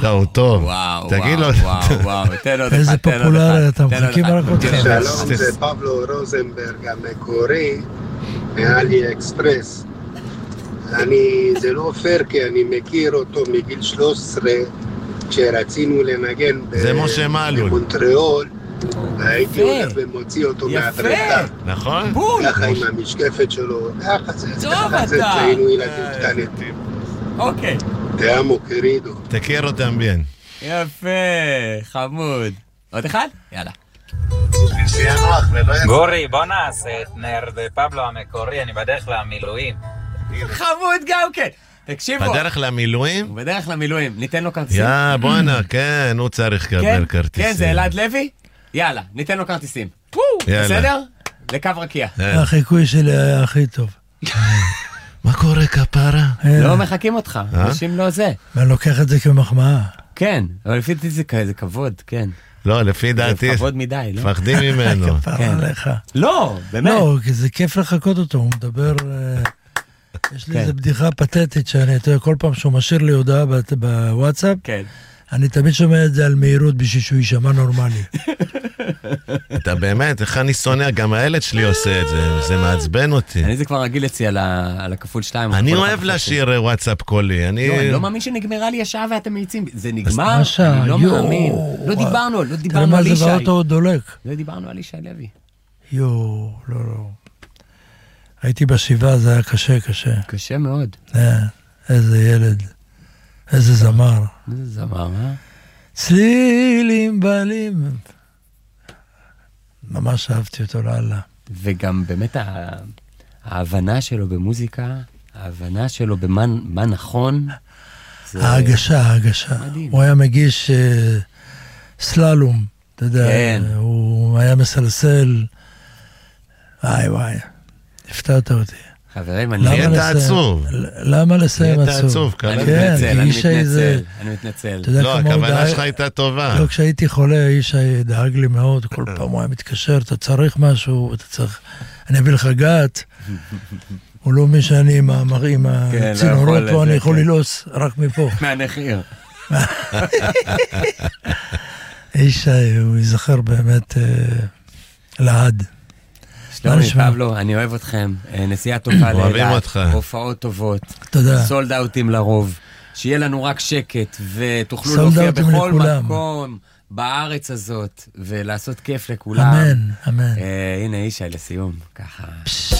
שלך הוא טוב. וואו, תגיד לו. וואו, תן עוד אחד. איזה פופולרי, אתה מחכים רק אותך. שלום, זה פבלו רוזנברג המקורי, מאלי אקספרס. זה לא פייר, כי אני מכיר אותו מגיל 13, כשרצינו לנגן במונטריאול, הייתי הולך ומוציא אותו מהדרכה. נכון? ככה עם המשקפת שלו, ככה זה שהיינו ילדים קטנים. אוקיי. תאמו קרידו. תכיר אותם bien. יפה, חמוד. עוד אחד? יאללה. גורי, בוא נעשה את נרד פבלו המקורי, אני בדרך למילואים. חמוד גם כן. תקשיבו. בדרך למילואים? הוא בדרך למילואים. ניתן לו כרטיסים? בואנה, כן, הוא צריך לקבל כרטיסים. כן, זה אלעד לוי? יאללה, ניתן לו כרטיסים. בסדר? לקו רקיע. החיקוי שלי היה הכי טוב. מה קורה כפרה? לא מחכים אותך, אנשים לא זה. ואני לוקח את זה כמחמאה. כן, אבל לפי דעתי זה כבוד, כן. לא, לפי דעתי. זה כבוד מדי, לא? מפחדים ממנו. כפרה עליך. לא, באמת. לא, כי זה כיף לחכות אותו, הוא מדבר... יש לי איזו בדיחה פתטית שאני, אתה יודע, כל פעם שהוא משאיר לי הודעה בוואטסאפ, אני תמיד שומע את זה על מהירות בשביל שהוא יישמע נורמלי. אתה באמת, איך אני שונא, גם הילד שלי עושה את זה, זה מעצבן אותי. אני זה כבר רגיל אצלי על הכפול 2. אני אוהב לשיר וואטסאפ קולי, אני לא מאמין שנגמרה לי השעה ואתם מאיצים, זה נגמר, אני לא מאמין. לא דיברנו על ישי. תראה מה זה באוטו עוד דולק. לא דיברנו על ישי לוי. לא. הייתי בשבעה, זה היה קשה. קשה מאוד. איזה ילד. איזה זמר. איזה זמר, צלילים בעלים. ממש אהבתי אותו לאללה. וגם באמת ההבנה שלו במוזיקה, ההבנה שלו במה נכון. ההגשה. הוא היה מגיש סללום, אתה יודע. הוא היה מסלסל. וואי. הפתעת אותי. חברים, נהיית עצוב. למה לסיים עצוב? אני מתנצל. לא, הכוונה שלך הייתה טובה. לא, כשהייתי חולה, האיש דאג לי מאוד, כל פעם הוא היה מתקשר, אתה צריך משהו, אני אביא לך גת. הוא לא מי שאני עם הצינורות פה, אני יכול ללעוס רק מפה. מהנחיר. האיש, הוא ייזכר באמת לעד. שלומי, פבלו, אני אוהב אתכם, נסיעה טובה לאילת, הופעות טובות, סולד אאוטים לרוב, שיהיה לנו רק שקט, ותוכלו להופיע בכל מקום בארץ הזאת, ולעשות כיף לכולם. אמן. הנה אישי לסיום, ככה.